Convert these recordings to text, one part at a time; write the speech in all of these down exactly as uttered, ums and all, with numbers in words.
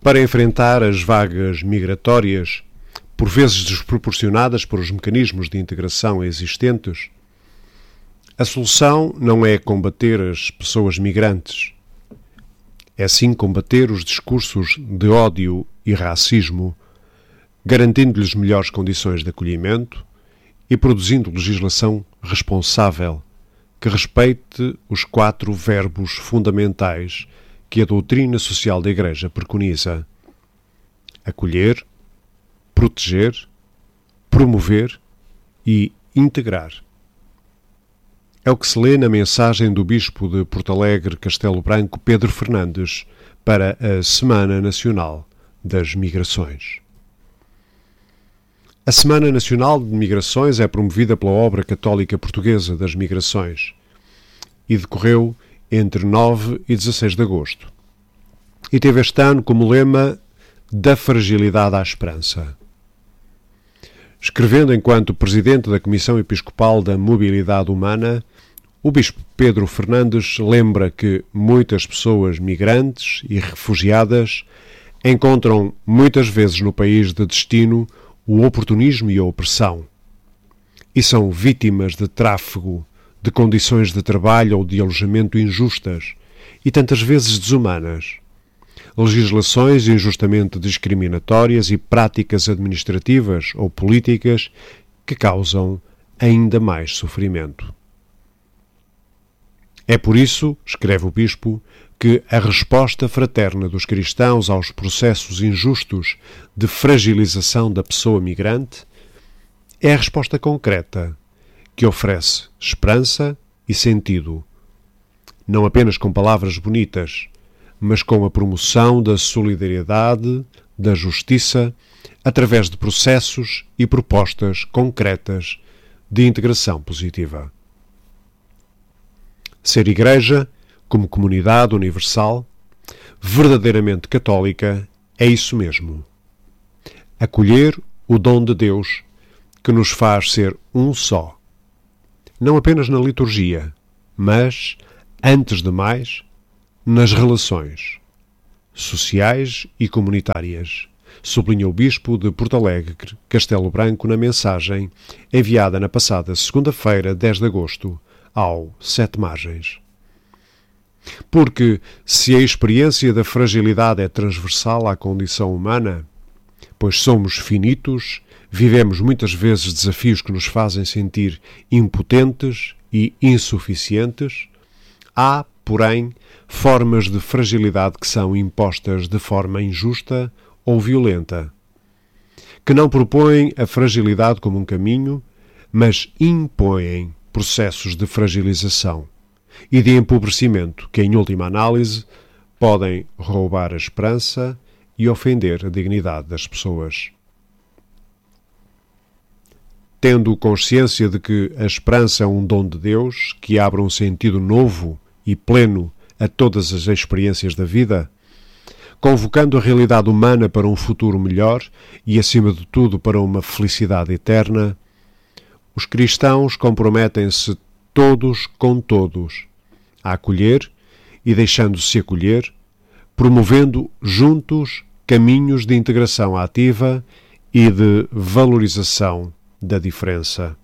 Para enfrentar as vagas migratórias, por vezes desproporcionadas por os mecanismos de integração existentes, a solução não é combater as pessoas migrantes, é sim combater os discursos de ódio e racismo, garantindo-lhes melhores condições de acolhimento e produzindo legislação responsável que respeite os quatro verbos fundamentais que a doutrina social da Igreja preconiza: acolher, proteger, promover e integrar. É o que se lê na mensagem do Bispo de Porto Alegre, Castelo Branco, Pedro Fernandes, para a Semana Nacional das Migrações. A Semana Nacional de Migrações é promovida pela Obra Católica Portuguesa das Migrações e decorreu entre nove e dezasseis de agosto. E teve este ano como lema Da Fragilidade à Esperança. Escrevendo enquanto Presidente da Comissão Episcopal da Mobilidade Humana, o Bispo Pedro Fernandes lembra que muitas pessoas migrantes e refugiadas encontram muitas vezes no país de destino o oportunismo e a opressão, e são vítimas de tráfego, de condições de trabalho ou de alojamento injustas e tantas vezes desumanas, legislações injustamente discriminatórias e práticas administrativas ou políticas que causam ainda mais sofrimento. É por isso, escreve o Bispo, que a resposta fraterna dos cristãos aos processos injustos de fragilização da pessoa migrante é a resposta concreta que oferece esperança e sentido, não apenas com palavras bonitas, mas com a promoção da solidariedade, da justiça, através de processos e propostas concretas de integração positiva. Ser Igreja, como comunidade universal, verdadeiramente católica, é isso mesmo. Acolher o dom de Deus que nos faz ser um só, não apenas na liturgia, mas, antes de mais, nas relações sociais e comunitárias, sublinha o Bispo de Porto Alegre, Castelo Branco, na mensagem enviada na passada segunda-feira, dez de agosto, ao Sete Margens. Porque, se a experiência da fragilidade é transversal à condição humana, pois somos finitos, vivemos muitas vezes desafios que nos fazem sentir impotentes e insuficientes, há, porém, formas de fragilidade que são impostas de forma injusta ou violenta, que não propõem a fragilidade como um caminho, mas impõem processos de fragilização e de empobrecimento que, em última análise, podem roubar a esperança e ofender a dignidade das pessoas. Tendo consciência de que a esperança é um dom de Deus que abre um sentido novo e pleno a todas as experiências da vida, convocando a realidade humana para um futuro melhor e, acima de tudo, para uma felicidade eterna, os cristãos comprometem-se todos com todos a acolher e deixando-se acolher, promovendo juntos caminhos de integração ativa e de valorização da diferença.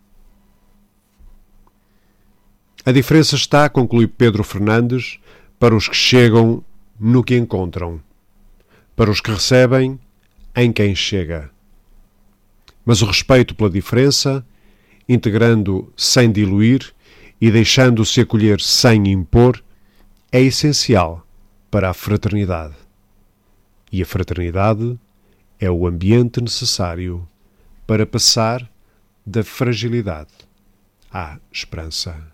A diferença está, conclui Pedro Fernandes, para os que chegam no que encontram, para os que recebem em quem chega. Mas o respeito pela diferença, integrando sem diluir e deixando-se acolher sem impor, é essencial para a fraternidade. E a fraternidade é o ambiente necessário para passar da fragilidade à esperança.